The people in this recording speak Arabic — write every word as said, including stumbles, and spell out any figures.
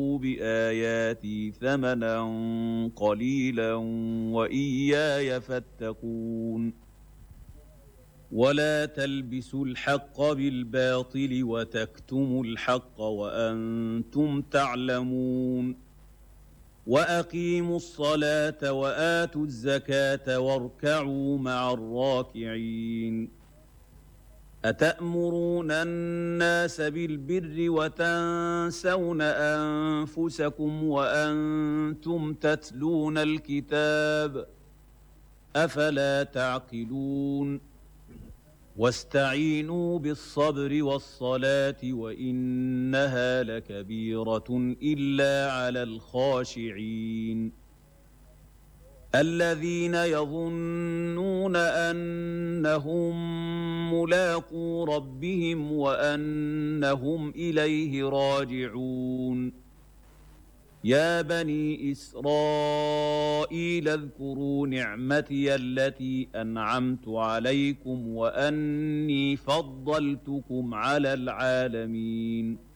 بآياتي ثمنا قليلا وإياي فاتقون ولا تلبسوا الحق بالباطل وتكتموا الحق وأنتم تعلمون وأقيموا الصلاة وآتوا الزكاة واركعوا مع الراكعين أتأمرون الناس بالبر وتنسون أنفسكم وأنتم تتلون الكتاب أفلا تعقلون واستعينوا بالصبر والصلاة وإنها لكبيرة إلا على الخاشعين الذين يظنون أنهم ملاقو ربهم وأنهم إليه راجعون يا بني إسرائيل اذكروا نعمتي التي أنعمت عليكم وأني فضلتكم على العالمين